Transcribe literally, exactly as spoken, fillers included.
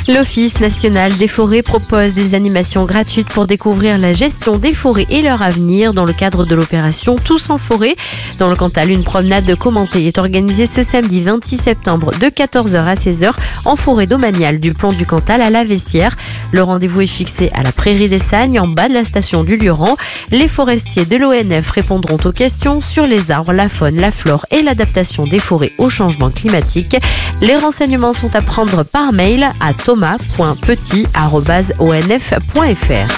L'Office national des forêts propose des animations gratuites pour découvrir la gestion des forêts et leur avenir dans le cadre de l'opération Tous en forêt. Dans le Cantal, une promenade commentée est organisée ce samedi vingt-six septembre de quatorze heures à seize heures en forêt domaniale du Plomb du Cantal à La Vessière. Le rendez-vous est fixé à la Prairie des Sagnes, en bas de la station du Luran. Les forestiers de l'O N F répondront aux questions sur les arbres, la faune, la flore et l'adaptation des forêts au changement climatique. Les renseignements sont à prendre par mail à thomas point petit arobase o n f point f r.